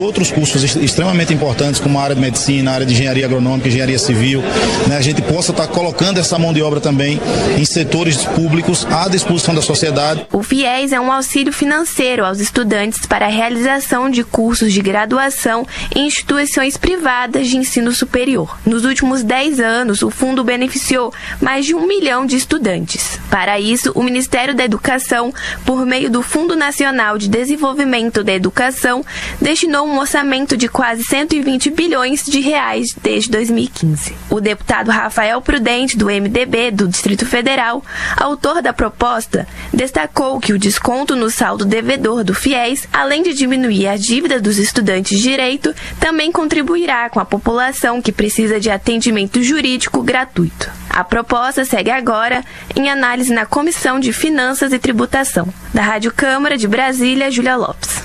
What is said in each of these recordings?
Outros cursos extremamente importantes, como a área de medicina, a área de engenharia agronômica, engenharia civil, né, a gente possa estar colocando essa mão de obra também em setores públicos à disposição da sociedade. O FIES é um auxílio financeiro aos estudantes para a realização de cursos de graduação em instituições privadas de ensino superior. Nos últimos 10 anos, o fundo beneficiou mais de 1 milhão de estudantes. Para isso, o Ministério da Educação, por meio do Fundo Nacional de Desenvolvimento da Educação, destinou um orçamento de quase 120 bilhões de reais desde 2015. O deputado Rafael Prudente, do MDB do Distrito Federal, autor da proposta, destacou que o desconto no saldo devedor do FIES, além de diminuir a dívida dos estudantes de direito, também contribuirá com a população que precisa de atendimento jurídico gratuito. A proposta segue agora em análise na Comissão de Finanças e Tributação. Da Rádio Câmara de Brasília, Júlia Lopes.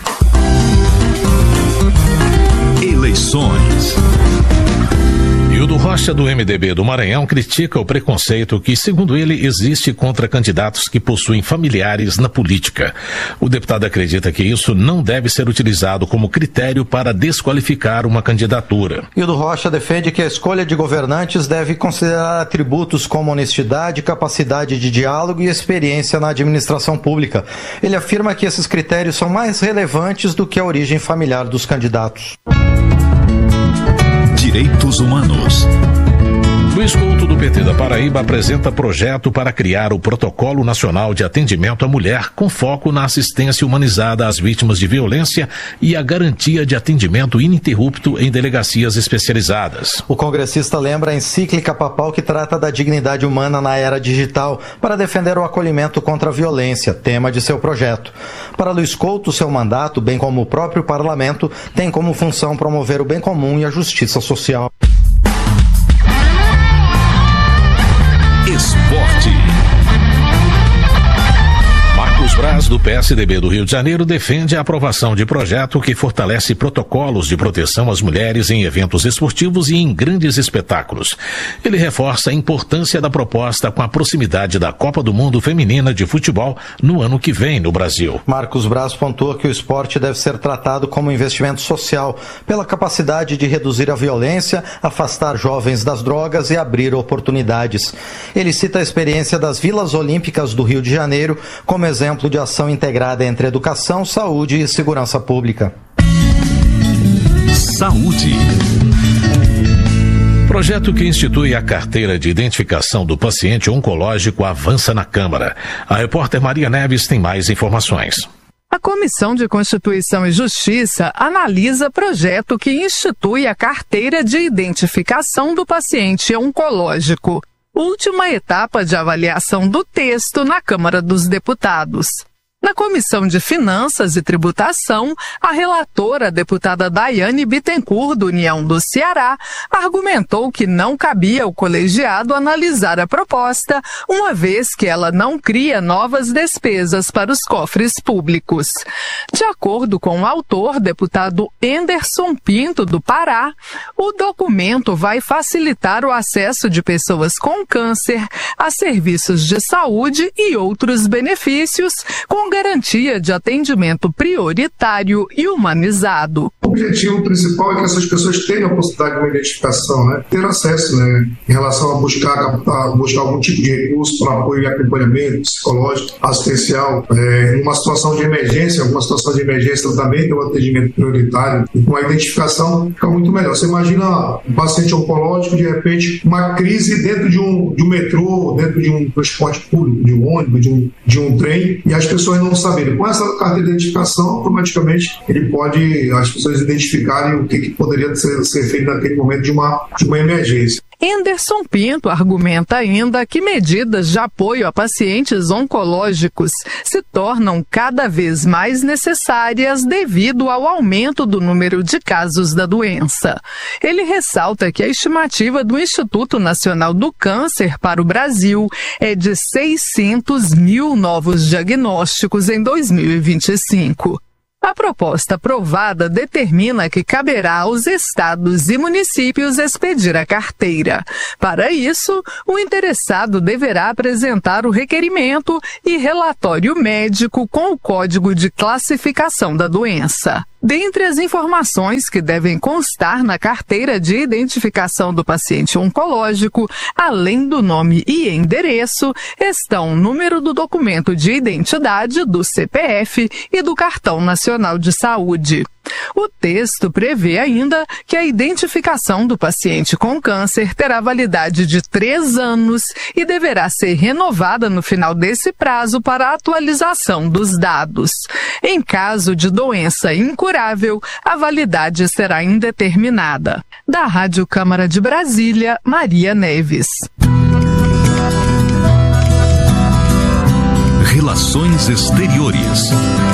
Eleições. Hildo Rocha, do MDB do Maranhão, critica o preconceito que, segundo ele, existe contra candidatos que possuem familiares na política. O deputado acredita que isso não deve ser utilizado como critério para desqualificar uma candidatura. Hildo Rocha defende que a escolha de governantes deve considerar atributos como honestidade, capacidade de diálogo e experiência na administração pública. Ele afirma que esses critérios são mais relevantes do que a origem familiar dos candidatos. Direitos Humanos. Luiz Couto, do PT da Paraíba, apresenta projeto para criar o Protocolo Nacional de Atendimento à Mulher, com foco na assistência humanizada às vítimas de violência e a garantia de atendimento ininterrupto em delegacias especializadas. O congressista lembra a encíclica papal que trata da dignidade humana na era digital para defender o acolhimento contra a violência, tema de seu projeto. Para Luiz Couto, seu mandato, bem como o próprio parlamento, tem como função promover o bem comum e a justiça social. Esporte. Marcos Braz, do PSDB do Rio de Janeiro, defende a aprovação de projeto que fortalece protocolos de proteção às mulheres em eventos esportivos e em grandes espetáculos. Ele reforça a importância da proposta com a proximidade da Copa do Mundo Feminina de Futebol no ano que vem no Brasil. Marcos Braz pontua que o esporte deve ser tratado como investimento social, pela capacidade de reduzir a violência, afastar jovens das drogas e abrir oportunidades. Ele cita a experiência das Vilas Olímpicas do Rio de Janeiro como exemplo de ação integrada entre educação, saúde e segurança pública. Saúde. Projeto que institui a carteira de identificação do paciente oncológico avança na Câmara. A repórter Maria Neves tem mais informações. A Comissão de Constituição e Justiça analisa projeto que institui a carteira de identificação do paciente oncológico. Última etapa de avaliação do texto na Câmara dos Deputados. Na Comissão de Finanças e Tributação, a relatora, a deputada Daiane Bittencourt, do União do Ceará, argumentou que não cabia ao colegiado analisar a proposta, uma vez que ela não cria novas despesas para os cofres públicos. De acordo com o autor, deputado Enderson Pinto, do Pará, o documento vai facilitar o acesso de pessoas com câncer a serviços de saúde e outros benefícios, com garantia de atendimento prioritário e humanizado. O objetivo principal é que essas pessoas tenham a possibilidade de uma identificação, né? Ter acesso, né? Em relação a buscar algum tipo de recurso para apoio e acompanhamento psicológico, assistencial, numa situação de emergência, alguma situação de emergência também tem um atendimento prioritário, e com a identificação fica muito melhor. Você imagina um paciente oncológico, de repente, uma crise dentro de um metrô, dentro de um transporte público, de um ônibus, de um trem, e as pessoas não saberem. Com essa carta de identificação, automaticamente as pessoas identificarem o que poderia ser feito naquele momento de uma emergência. Enderson Pinto argumenta ainda que medidas de apoio a pacientes oncológicos se tornam cada vez mais necessárias devido ao aumento do número de casos da doença. Ele ressalta que a estimativa do Instituto Nacional do Câncer para o Brasil é de 600 mil novos diagnósticos em 2025. A proposta aprovada determina que caberá aos estados e municípios expedir a carteira. Para isso, o interessado deverá apresentar o requerimento e relatório médico com o código de classificação da doença. Dentre as informações que devem constar na carteira de identificação do paciente oncológico, além do nome e endereço, estão o número do documento de identidade, do CPF e do Cartão Nacional de Saúde. O texto prevê ainda que a identificação do paciente com câncer terá validade de 3 anos e deverá ser renovada no final desse prazo para a atualização dos dados. Em caso de doença incurável, a validade será indeterminada. Da Rádio Câmara de Brasília, Maria Neves. Relações Exteriores.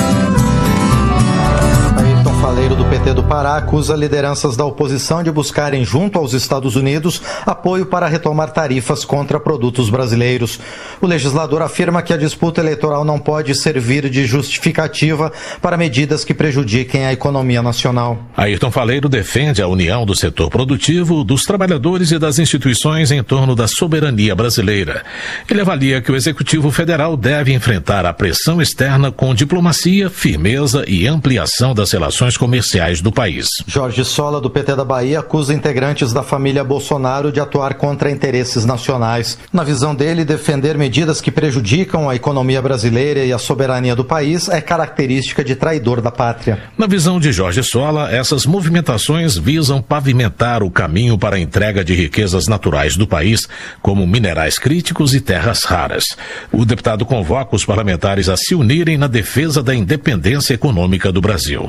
Faleiro do PT do Pará acusa lideranças da oposição de buscarem, junto aos Estados Unidos, apoio para retomar tarifas contra produtos brasileiros. O legislador afirma que a disputa eleitoral não pode servir de justificativa para medidas que prejudiquem a economia nacional. Ayrton Faleiro defende a união do setor produtivo, dos trabalhadores e das instituições em torno da soberania brasileira. Ele avalia que o Executivo Federal deve enfrentar a pressão externa com diplomacia, firmeza e ampliação das relações comerciais do país. Jorge Sola, do PT da Bahia, acusa integrantes da família Bolsonaro de atuar contra interesses nacionais. Na visão dele, defender medidas que prejudicam a economia brasileira e a soberania do país é característica de traidor da pátria. Na visão de Jorge Sola, essas movimentações visam pavimentar o caminho para a entrega de riquezas naturais do país, como minerais críticos e terras raras. O deputado convoca os parlamentares a se unirem na defesa da independência econômica do Brasil.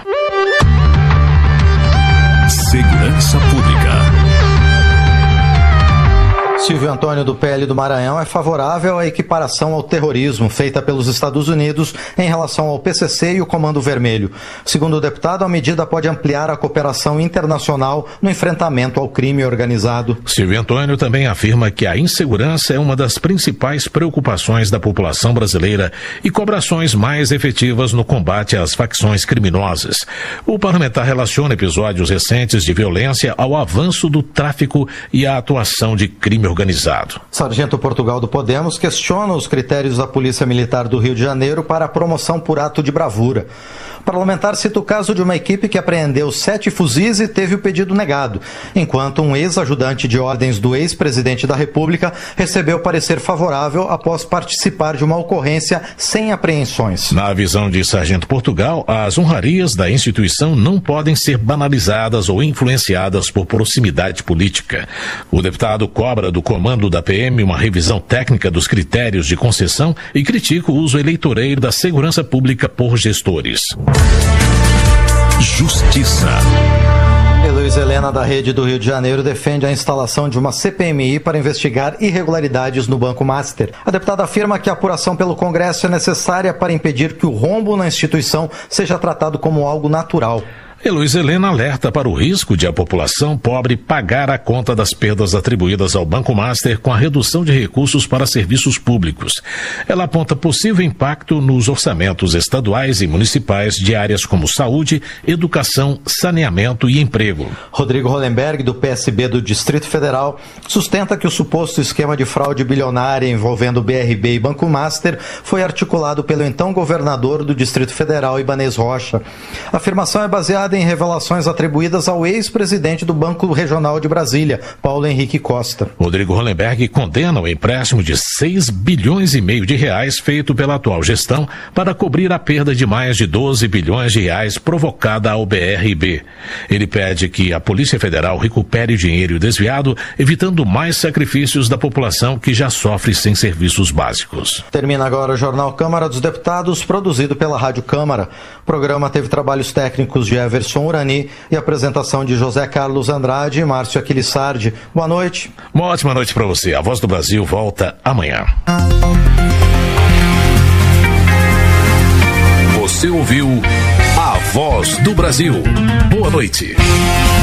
Segurança Pública. Silvio Antônio do PL do Maranhão é favorável à equiparação ao terrorismo feita pelos Estados Unidos em relação ao PCC e o Comando Vermelho. Segundo o deputado, a medida pode ampliar a cooperação internacional no enfrentamento ao crime organizado. Silvio Antônio também afirma que a insegurança é uma das principais preocupações da população brasileira e cobra ações mais efetivas no combate às facções criminosas. O parlamentar relaciona episódios recentes de violência ao avanço do tráfico e à atuação de crime organizado. Sargento Portugal do Podemos questiona os critérios da Polícia Militar do Rio de Janeiro para a promoção por ato de bravura. O parlamentar cita o caso de uma equipe que apreendeu 7 fuzis e teve o pedido negado, enquanto um ex-ajudante de ordens do ex-presidente da República recebeu parecer favorável após participar de uma ocorrência sem apreensões. Na visão de Sargento Portugal, as honrarias da instituição não podem ser banalizadas ou influenciadas por proximidade política. O deputado cobra do comando da PM uma revisão técnica dos critérios de concessão e critica o uso eleitoreiro da segurança pública por gestores. Justiça. Luiz Helena, da Rede do Rio de Janeiro, defende a instalação de uma CPMI para investigar irregularidades no Banco Master. A deputada afirma que a apuração pelo Congresso é necessária para impedir que o rombo na instituição seja tratado como algo natural. Luiz Helena alerta para o risco de a população pobre pagar a conta das perdas atribuídas ao Banco Master com a redução de recursos para serviços públicos. Ela aponta possível impacto nos orçamentos estaduais e municipais de áreas como saúde, educação, saneamento e emprego. Rodrigo Hollenberg, do PSB do Distrito Federal, sustenta que o suposto esquema de fraude bilionária envolvendo BRB e Banco Master foi articulado pelo então governador do Distrito Federal, Ibanez Rocha. A afirmação é baseada em revelações atribuídas ao ex-presidente do Banco Regional de Brasília, Paulo Henrique Costa. Rodrigo Hollenberg condena o empréstimo de 6 bilhões e meio de reais feito pela atual gestão para cobrir a perda de mais de 12 bilhões de reais provocada ao BRB. Ele pede que a Polícia Federal recupere dinheiro desviado, evitando mais sacrifícios da população que já sofre sem serviços básicos. Termina agora o Jornal Câmara dos Deputados, produzido pela Rádio Câmara. O programa teve trabalhos técnicos de Everson Urani e apresentação de José Carlos Andrade e Márcio Aquilissardi. Boa noite. Uma ótima noite para você. A Voz do Brasil volta amanhã. Você ouviu A Voz do Brasil. Boa noite.